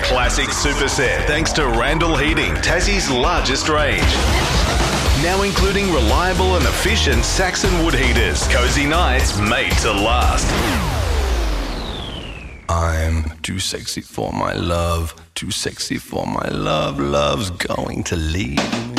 classic superset thanks to Randall Heating, Tassie's largest range. Now including reliable and efficient Saxon wood heaters. Cozy nights made to last. I'm too sexy for my love, too sexy for my love. Love's going to leave me.